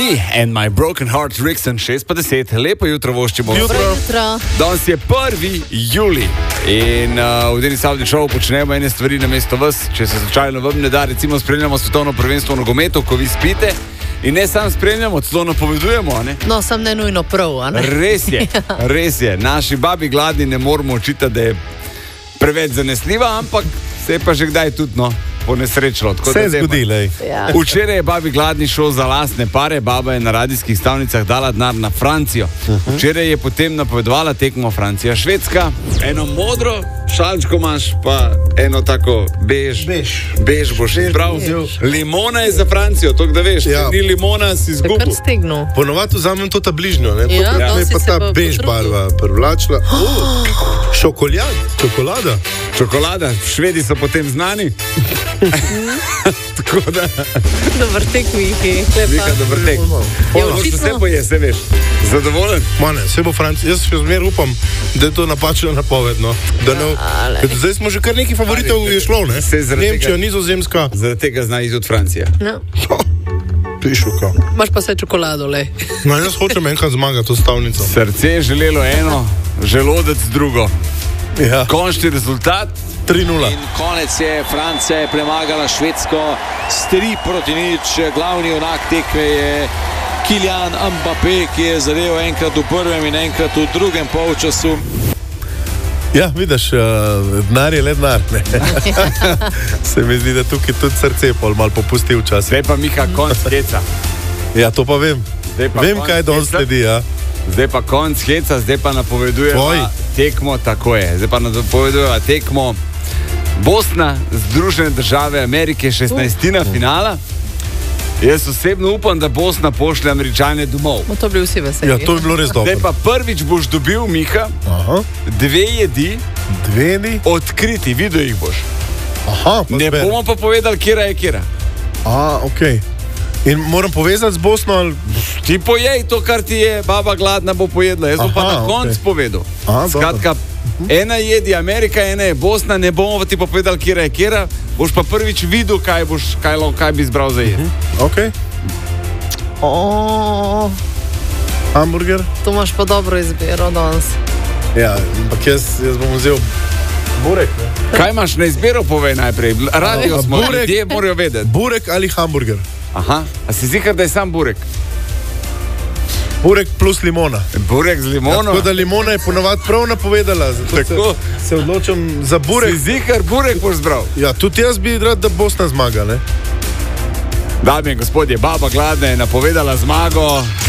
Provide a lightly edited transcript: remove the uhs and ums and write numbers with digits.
Me and my broken heart, Rickson, 6:10. Lepo jutro voščimo. Jutro. Danes je 1. julij in v Deni Savdi šovu počnemo ene stvari namesto vas. Če se slučajno vam ne da, recimo spremljamo svetovno prvenstvo v nogometu, ko vi spite. In ne sam spremljamo, celo napovedujemo, ne? No, sam ne nujno prav, a ne? Res je. Naši babi gladni ne moramo očitati, da je preveč zanesljiva, ampak se je pa že kdaj tudi, no, ponesrečilo. Se je zgodilo, ej. Ja. Včeraj je babi gladni šel za lastne pare, baba je na radijskih stavnicah dala denar na Francijo. Včeraj je potem napovedovala tekmo Francija-Švedska. Eno modro šalčko imaš, pa eno tako bež. Bež boš izbral. Limona je za Francijo, to da veš. Ja. Ni limona, si Se kar izgubil. stegnil. Ponovadi vzamem to ta bližnjo, ne? Ja, Tokrat me je dosti pa se ta bo bež potrudil. barva privlačila. Čokolada. Čokolada, Švedi so potem znani. Tako da, Dobar tek, Miki. Vika, dober tek. Ja, Moš očitno. vse poje, se veš. Zadovoljen? Mane, vse bo Francija. Jaz še zmer upam, da je to napačna napoved, no. Da ne, ker zdaj smo že kar nekaj favoritov je šlo, ne? Se zaradi Nemčija, tega- Nizozemska. Zaradi tega zna tudi Francija. No. Pišuka. Imaš pa vse čokolado, le. No, jaz hočem enkrat zmagati to stavnico. Srce je želelo eno, želodec drugo. Ja. Končni rezultat 3:0. In konec je, Francija je premagala Švedsko s 3:0. Glavni junak tekme je Kylian Mbappé, ki je zadel enkrat v prvem in enkrat v drugem polčasu. Ja, vidiš, denar je le denar, ne. Se mi zdi, da tukaj tudi srce pol malo popusti včasih. Zdaj pa Miha konc heca. Ja, to pa vem. Zdaj pa Vem, konec kaj danes heca. sledi, ja. Zdaj pa konc heca, zdaj pa napovedujemo Tvoj. tekmo, tako je. Zdaj pa napovedujemo tekmo Bosna, Združene države Amerike, 16. finala. Jaz osebno upam, da Bosna pošlje Američane domov. No, to bi vsi veseli. Ja, to bi bilo res dobro. Zdaj pa prvič boš dobil, Miha, Aha, 2 jedi, dve ni. odkriti, videl jih boš. Aha, pa Ne zber. bomo pa povedali, kera je kera. Ok. In moram povezati z Bosno ali... Ti pojej to, kar ti je baba gladna, bo pojedla. Jaz bom pa Aha, na koncu okej. povedal. Aha, dobro. Skratka, ena jedi Amerika, ena je Bosna, ne bomo pa ti pa povedali, kera je kera. Boš pa prvič videl, kaj bi izbral za jed. Ok. Hamburger? To imaš pa dobro izbiro danes. Ja, ampak jaz bom vzel burek, ne? Kaj imaš na izbiro, povej najprej. Radio smo, burek. ljudje morajo vedeti. Burek ali hamburger? Aha, a si zikar, da je sam burek? Burek plus limona. Burek z limono? Tako da limona je ponovadi prav napovedala, zato Tako. se odločam za burek. Si zikar, burek boš zbral. Ja, tudi jaz bi rad, da Bosna zmaga, ne? Dame in gospodje, baba gladna je napovedala zmago.